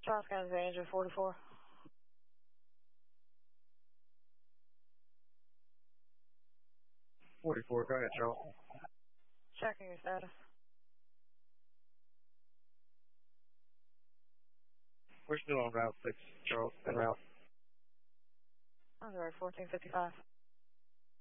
Charles County Ranger 44. 44, go ahead, Charles. Checking your status. We're still on Route 6, Charles, en route. Missouri 1455.